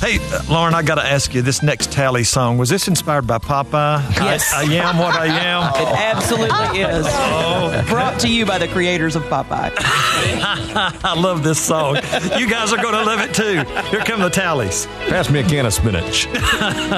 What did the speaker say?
Hey, Lauren, I got to ask you, this next Tally song, was this inspired by Popeye? Yes. I am what I am. It absolutely is. Brought to you by the creators of Popeye. I love this song. You guys are going to love it too. Here come the Tallies. Pass me a can of spinach.